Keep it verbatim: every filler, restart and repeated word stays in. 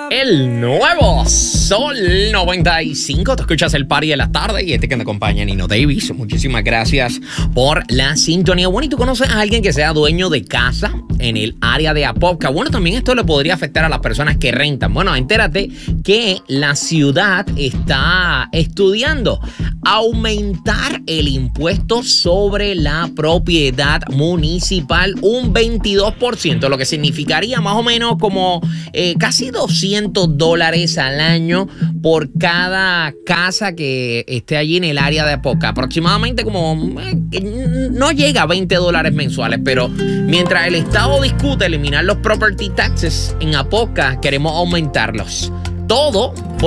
El nuevo Sol noventa y cinco. Te escuchas el party de la tarde y este que me acompaña, Nino Davis. Muchísimas gracias por la sintonía. Bueno, ¿y tú conoces a alguien que sea dueño de casa en el área de Apopka? Bueno, también esto le podría afectar a las personas que rentan. Bueno, entérate que la ciudad está estudiando aumentar el impuesto sobre la propiedad municipal un veintidós por ciento, lo que significaría más o menos como eh, casi doscientos dólares al año por cada casa que esté allí en el área de Apopka. Aproximadamente como eh, no llega a veinte dólares mensuales, pero mientras el Estado discute eliminar los property taxes en Apopka, queremos aumentarlos. Todo por